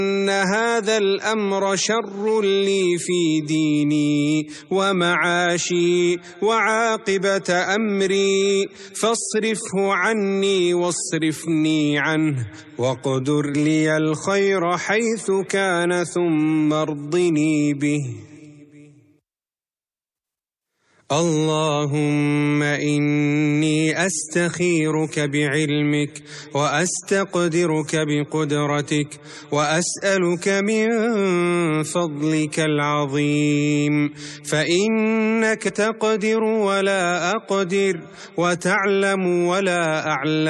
إن هذا الأمر شر لي في ديني ومعاشي وعاقبة أمري، فاصرفه عني واصرفني عنه، واقدر لي الخير حيث كان ثم ارضني به. اللهم إني أستخيرك بعلمك وأستقدرك بقدرتك، وأسألك من فضلك العظيم، فإنك تقدر ولا أقدر، وتعلم ولا أعلم.